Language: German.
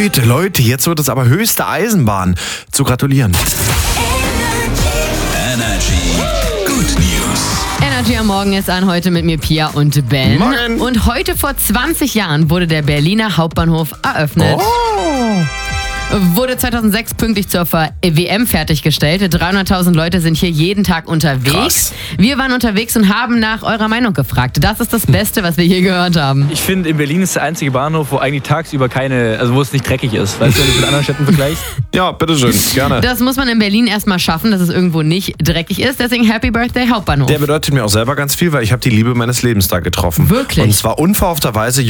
Leute, jetzt wird es aber höchste Eisenbahn. Zu gratulieren. Energy Good News. Energy am Morgen ist an, heute mit mir Pia und Ben. Morgen. Und heute vor 20 Jahren wurde der Berliner Hauptbahnhof eröffnet. Wurde 2006 pünktlich zur WM fertiggestellt. 300.000 Leute sind hier jeden Tag unterwegs. Krass. Wir waren unterwegs und haben nach eurer Meinung gefragt. Das ist das Beste, was wir hier gehört haben. Ich finde, in Berlin ist der einzige Bahnhof, wo eigentlich tagsüber wo es nicht dreckig ist. Weißt du, wenn du mit anderen Städten vergleichst? Ja, bitteschön, gerne. Das muss man in Berlin erstmal schaffen, dass es irgendwo nicht dreckig ist. Deswegen Happy Birthday Hauptbahnhof. Der bedeutet mir auch selber ganz viel, weil ich habe die Liebe meines Lebens da getroffen. Wirklich? Und zwar unverhoffterweise